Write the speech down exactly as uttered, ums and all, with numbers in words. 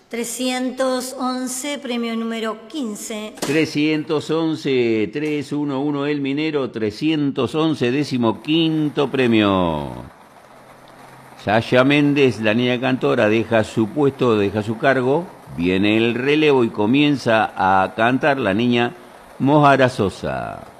trescientos once, premio número quince. trescientos once, trescientos once, El Minero, trescientos once, décimo quinto premio. Sasha Méndez, la niña cantora, deja su puesto, deja su cargo, viene el relevo y comienza a cantar la niña Mojara Sosa.